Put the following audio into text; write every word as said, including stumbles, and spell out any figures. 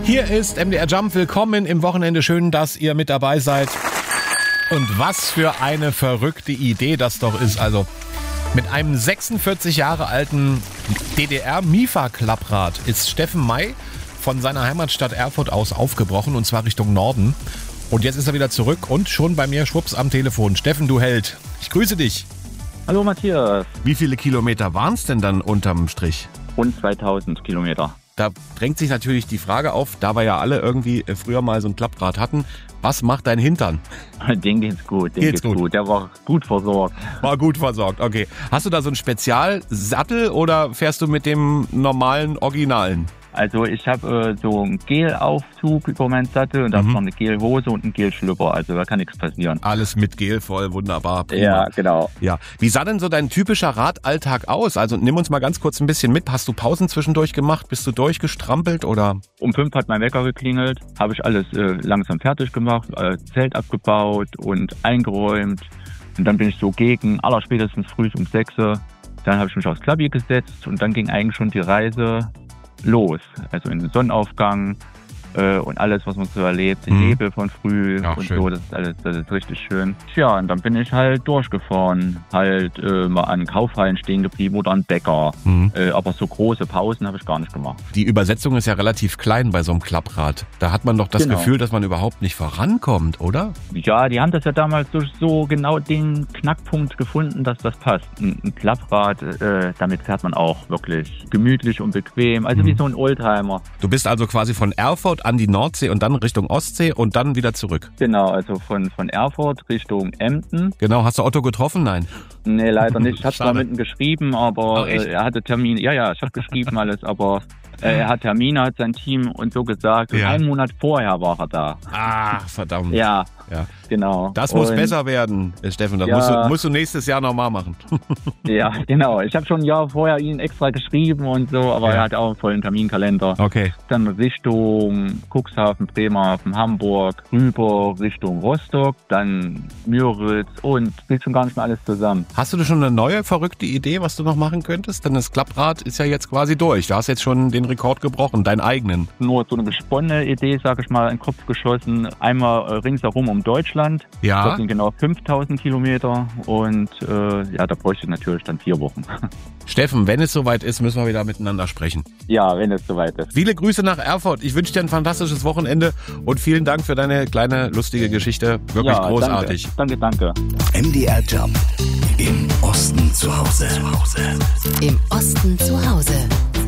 Hier ist M D R Jump. Willkommen im Wochenende. Schön, dass ihr mit dabei seid. Und was für eine verrückte Idee das doch ist. Also mit einem sechsundvierzig Jahre alten D D R-Mifa-Klapprad ist Steffen May von seiner Heimatstadt Erfurt aus aufgebrochen, und zwar Richtung Norden. Und jetzt ist er wieder zurück und schon bei mir schwupps am Telefon. Steffen, du Held, ich grüße dich. Hallo Matthias. Wie viele Kilometer waren es denn dann unterm Strich? Rund zweitausend Kilometer. Da drängt sich natürlich die Frage auf, da wir ja alle irgendwie früher mal so ein Klapprad hatten, was macht dein Hintern? Den geht's gut, den geht's, geht's gut. gut. Der war gut versorgt. War gut versorgt, okay. Hast du da so einen Spezialsattel oder fährst du mit dem normalen Originalen? Also ich habe äh, so einen Gelaufzug über meinen Sattel und da mhm. habe ich noch eine Gelhose und einen Gelschlüpper, also da kann nichts passieren. Alles mit Gel voll, wunderbar. Prima. Ja, genau. Ja. Wie sah denn so dein typischer Radalltag aus? Also nimm uns mal ganz kurz ein bisschen mit. Hast du Pausen zwischendurch gemacht? Bist du durchgestrampelt oder? Um fünf hat mein Wecker geklingelt, habe ich alles äh, langsam fertig gemacht, äh, Zelt abgebaut und eingeräumt. Und dann bin ich so gegen allerspätestens früh um sechs. Dann habe ich mich aufs Klavier gesetzt und dann ging eigentlich schon die Reise los. Also in den Sonnenaufgang äh, und alles, was man so erlebt, den mhm. Nebel von früh Ach, und schön. so, das ist alles, das ist richtig schön. Tja, und dann bin ich halt durchgefahren, halt äh, mal an Kaufhallen stehen geblieben oder an Bäcker. Mhm. Äh, aber so große Pausen habe ich gar nicht gemacht. Die Übersetzung ist ja relativ klein bei so einem Klapprad. Da hat man doch das Genau. Gefühl, dass man überhaupt nicht vorankommt, oder? Ja, die haben das ja damals durch so genau den Knackpunkt gefunden, dass das passt. Ein, ein Klapprad, äh, damit fährt man auch wirklich gemütlich und bequem, also mhm. wie so ein Oldtimer. Du bist also quasi von Erfurt an die Nordsee und dann Richtung Ostsee und dann wieder zurück. Genau, also von, von Erfurt Richtung Emden. Genau, hast du Otto getroffen? Nein. Nee, leider nicht. Ich habe zwar mit ihm geschrieben, aber Ach, echt? äh, er hatte Termine. Ja, ja, ich habe geschrieben alles, aber äh, er hat Termine, hat sein Team und so gesagt. Und Ja. einen Monat vorher war er da. Ah, verdammt. Ja, Ja. genau. Das muss und, besser werden, Steffen. Das Ja. musst, du, musst du nächstes Jahr nochmal machen. Ja, genau. Ich habe schon ein Jahr vorher ihn extra geschrieben und so, aber Ja. er hat auch einen vollen Terminkalender. Okay. Dann Richtung Cuxhaven, Bremerhaven, Hamburg, rüber Richtung Rostock, dann Müritz und will schon gar nicht mehr alles zusammen. Hast du schon eine neue, verrückte Idee, was du noch machen könntest? Denn das Klapprad ist ja jetzt quasi durch. Du hast jetzt schon den Rekord gebrochen, deinen eigenen. Nur so eine gesponnene Idee, sag ich mal, in den Kopf geschossen. Einmal äh, ringsherum um Deutschland. Ja. Das sind genau fünftausend Kilometer und äh, ja, da bräuchte ich natürlich dann vier Wochen. Steffen, wenn es soweit ist, müssen wir wieder miteinander sprechen. Ja, wenn es soweit ist. Viele Grüße nach Erfurt. Ich wünsche dir ein fantastisches Wochenende und vielen Dank für deine kleine, lustige Geschichte. Wirklich Ja, großartig. Danke, danke. danke. M D R Jump. Im Osten zu Hause. Im Osten zu Hause.